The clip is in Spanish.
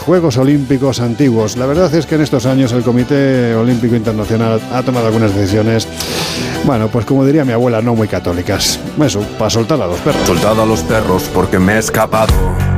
Juegos Olímpicos antiguos. La verdad es que en estos años el Comité Olímpico Internacional ha tomado algunas decisiones, bueno, pues como diría mi abuela, no muy católicas. Eso, para soltar a los perros. Soltad a los perros porque me he escapado.